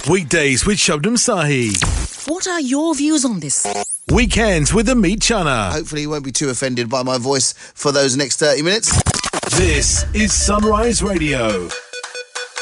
Weekdays with Shabnam Sahi. What are your views on this? Weekends with Amit Chana. Hopefully you won't be too offended by my voice for those next 30 minutes. This is Sunrise Radio.